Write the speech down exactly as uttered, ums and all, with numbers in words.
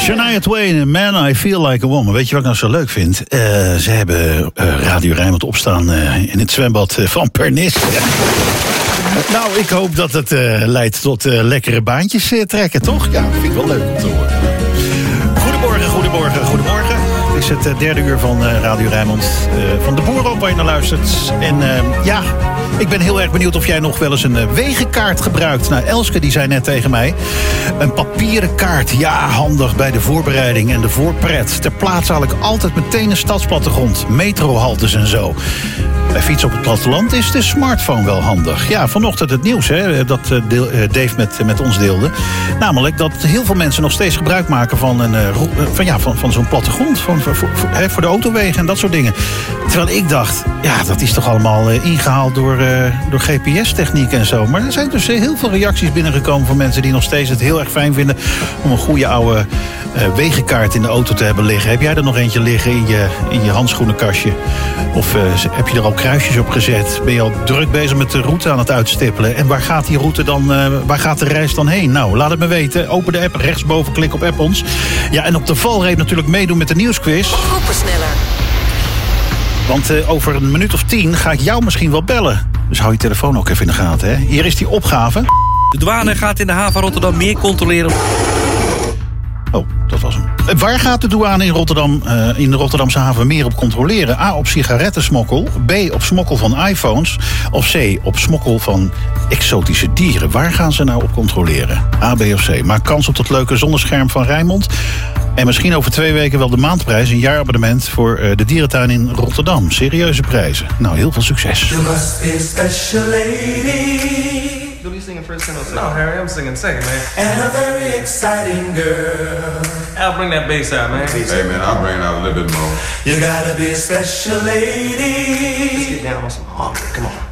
Shania Twain, Man, I Feel Like a Woman. Weet je wat ik nou zo leuk vind? Uh, ze hebben uh, Radio Rijnmond opstaan uh, in het zwembad uh, van Pernis. Ja. Nou, ik hoop dat het uh, leidt tot uh, lekkere baantjes uh, trekken, toch? Ja, vind ik wel leuk om te horen. Goedemorgen, goedemorgen, goedemorgen. Het is het uh, derde uur van uh, Radio Rijnmond. Uh, van de boer op waar je naar luistert. En uh, ja... Ik ben heel erg benieuwd of jij nog wel eens een wegenkaart gebruikt. Nou, Elske die zei net tegen mij... een papieren kaart, ja, handig bij de voorbereiding en de voorpret. Ter plaatse haal ik altijd meteen een stadsplattegrond. Metrohaltes en zo. Bij fietsen op het platteland is de smartphone wel handig. Ja, vanochtend het nieuws, hè, dat deel, Dave met, met ons deelde. Namelijk dat heel veel mensen nog steeds gebruik maken van, een, van, ja, van, van zo'n plattegrond. Van, voor, voor, voor de autowegen en dat soort dingen. Terwijl ik dacht, ja, dat is toch allemaal ingehaald door... door G P S-techniek en zo. Maar er zijn dus heel veel reacties binnengekomen van mensen die nog steeds het heel erg fijn vinden om een goede oude uh, wegenkaart in de auto te hebben liggen. Heb jij er nog eentje liggen in je, in je handschoenenkastje? Of uh, heb je er al kruisjes op gezet? Ben je al druk bezig met de route aan het uitstippelen? En waar gaat die route dan, uh, waar gaat de reis dan heen? Nou, laat het me weten. Open de app, rechtsboven, klik op app ons. Ja, en op de valreep natuurlijk meedoen met de nieuwsquiz. Groepensneller. Want uh, over een minuut of tien ga ik jou misschien wel bellen. Dus hou je telefoon ook even in de gaten, hè. Hier is die opgave. De douane gaat in de haven Rotterdam meer controleren. Oh, dat was hem. Uh, waar gaat de douane in Rotterdam, uh, in de Rotterdamse haven meer op controleren? A, op sigarettensmokkel. B, op smokkel van iPhones. Of C, op smokkel van exotische dieren. Waar gaan ze nou op controleren? A, B of C. Maak kans op dat leuke zonnescherm van Rijnmond. En misschien over twee weken wel de maandprijs, een jaarabonnement voor uh, de dierentuin in Rotterdam. Serieuze prijzen. Nou, heel veel succes. You must be a special lady. You'll be singing first and No, Harry, I'm singing second, man. And a very exciting girl. I'll bring that bass out, man. Hey, man, I'll bring it out a little bit more. You gotta be a special lady. Let's get down on some harmony, come on.